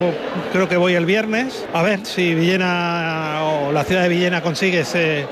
Creo que voy el viernes, a ver si Villena o la ciudad de Villena consigue ese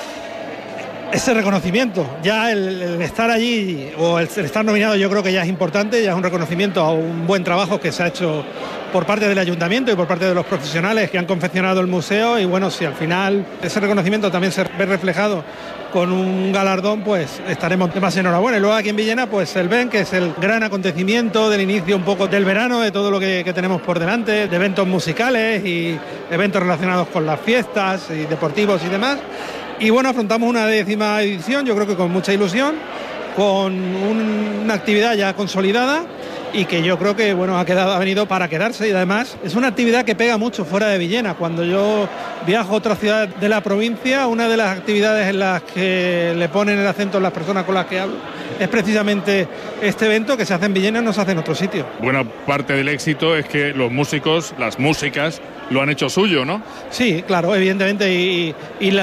reconocimiento. Ya el estar allí o el estar nominado yo creo que ya es importante, ya es un reconocimiento a un buen trabajo que se ha hecho por parte del ayuntamiento y por parte de los profesionales que han confeccionado el museo, y bueno, si al final ese reconocimiento también se ve reflejado con un galardón, pues estaremos de más enhorabuena. Y luego aquí en Villena, pues el BEM, que es el gran acontecimiento del inicio un poco del verano, de todo lo que tenemos por delante, de eventos musicales y eventos relacionados con las fiestas y deportivos y demás. Y bueno, afrontamos una 10ª edición, yo creo que con mucha ilusión, con una actividad ya consolidada y que yo creo que bueno ha venido para quedarse, y además es una actividad que pega mucho fuera de Villena. Cuando yo viajo a otra ciudad de la provincia, una de las actividades en las que le ponen el acento las personas con las que hablo es precisamente este evento, que se hace en Villena y no se hace en otro sitio. Buena parte del éxito es que los músicos, las músicas, lo han hecho suyo, ¿no? Sí, claro, evidentemente, y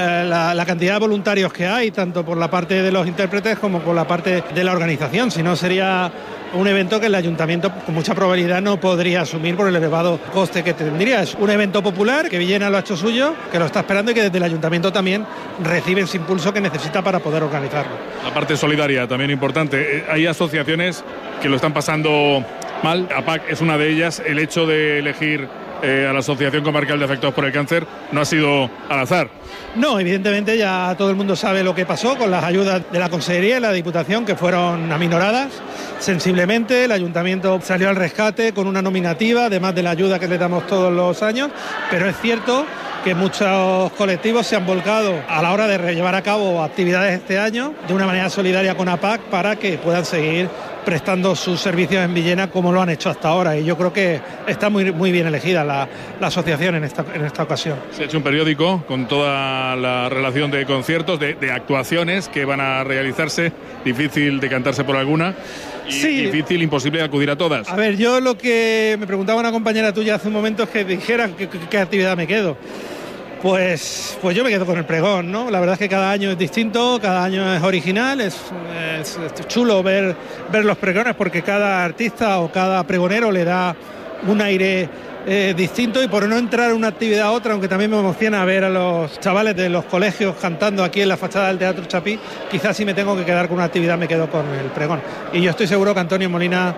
la cantidad de voluntarios que hay, tanto por la parte de los intérpretes como por la parte de la organización. Si no, sería un evento que el ayuntamiento con mucha probabilidad no podría asumir por el elevado coste que tendría. Es un evento popular que Villena lo ha hecho suyo, que lo está esperando y que desde el ayuntamiento también recibe ese impulso que necesita para poder organizarlo. La parte solidaria también importante. Hay asociaciones que lo están pasando mal. APAC es una de ellas. El hecho de elegir a la Asociación Comarcal de Afectados por el Cáncer no ha sido al azar. No, evidentemente ya todo el mundo sabe lo que pasó con las ayudas de la Consejería y la Diputación, que fueron aminoradas sensiblemente. El Ayuntamiento salió al rescate con una nominativa, además de la ayuda que le damos todos los años, pero es cierto que muchos colectivos se han volcado a la hora de llevar a cabo actividades este año de una manera solidaria con APAC para que puedan seguir prestando sus servicios en Villena como lo han hecho hasta ahora, y yo creo que está muy bien elegida la asociación en esta ocasión. Se ha hecho un periódico con toda la relación de conciertos, de actuaciones que van a realizarse, difícil decantarse por alguna y sí, difícil, imposible acudir a todas. A ver, yo lo que me preguntaba una compañera tuya hace un momento es que dijera qué actividad me quedo. Pues yo me quedo con el pregón, ¿no? La verdad es que cada año es distinto, cada año es original, es chulo ver los pregones, porque cada artista o cada pregonero le da un aire distinto, y por no entrar en una actividad a otra, aunque también me emociona ver a los chavales de los colegios cantando aquí en la fachada del Teatro Chapí, quizás si me tengo que quedar con una actividad me quedo con el pregón. Y yo estoy seguro que Antonio Molina,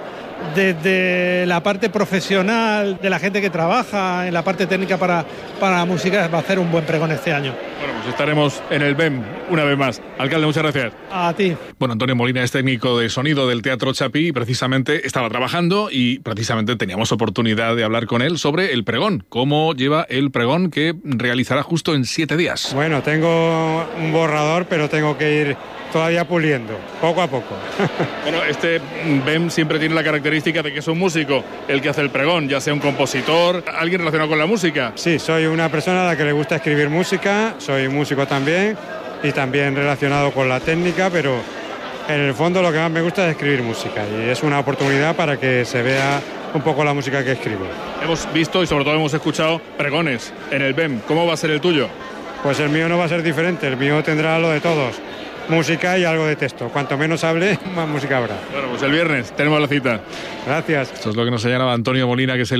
desde la parte profesional de la gente que trabaja en la parte técnica para la música, va a hacer un buen pregón este año. Bueno, pues estaremos en el BEM una vez más. Alcalde, muchas gracias. A ti. Bueno, Antonio Molina es técnico de sonido del Teatro Chapí y precisamente estaba trabajando y precisamente teníamos oportunidad de hablar con él sobre el pregón. ¿Cómo lleva el pregón que realizará justo en 7 días? Bueno, tengo un borrador, pero tengo que ir todavía puliendo, poco a poco. Bueno, este BEM siempre tiene la característica de que es un músico el que hace el pregón, ya sea un compositor, alguien relacionado con la música. Sí, soy una persona a la que le gusta escribir música, soy músico también y también relacionado con la técnica, pero en el fondo lo que más me gusta es escribir música, y es una oportunidad para que se vea un poco la música que escribo. Hemos visto y sobre todo hemos escuchado pregones en el BEM. ¿Cómo va a ser el tuyo? Pues el mío no va a ser diferente, el mío tendrá lo de todos. Música y algo de texto. Cuanto menos hable, más música habrá. Bueno, pues el viernes tenemos la cita. Gracias. Esto es lo que nos señalaba Antonio Molina, que es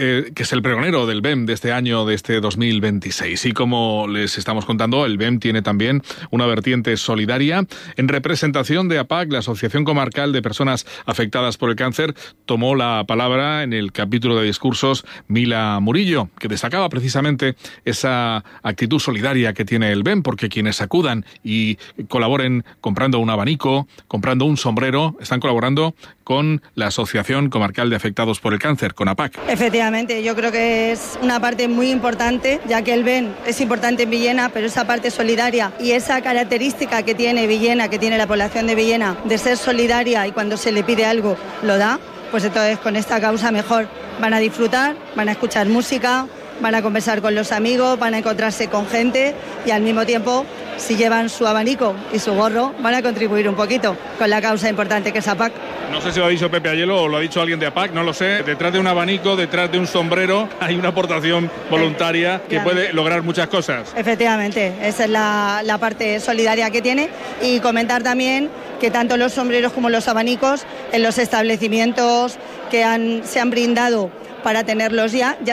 el pregonero del BEM de este año, de este 2026. Y como les estamos contando, el BEM tiene también una vertiente solidaria. En representación de APAC, la Asociación Comarcal de Personas Afectadas por el Cáncer, tomó la palabra en el capítulo de discursos Mila Murillo, que destacaba precisamente esa actitud solidaria que tiene el BEM, porque quienes acudan y colaboren comprando un abanico, comprando un sombrero, están colaborando con la Asociación Comarcal de Afectados por el Cáncer, con APAC. Efectivamente, yo creo que es una parte muy importante, ya que el BEM es importante en Villena, pero esa parte solidaria y esa característica que tiene Villena, que tiene la población de Villena, de ser solidaria y cuando se le pide algo lo da, pues entonces con esta causa mejor. Van a disfrutar, van a escuchar música, van a conversar con los amigos, van a encontrarse con gente y al mismo tiempo, si llevan su abanico y su gorro, van a contribuir un poquito con la causa importante que es APAC. No sé si lo ha dicho Pepe Ayelo o lo ha dicho alguien de APAC, no lo sé. Detrás de un abanico, detrás de un sombrero, hay una aportación voluntaria que puede lograr muchas cosas. Efectivamente, esa es la parte solidaria que tiene. Y comentar también que tanto los sombreros como los abanicos en los establecimientos que se han brindado para tenerlos ya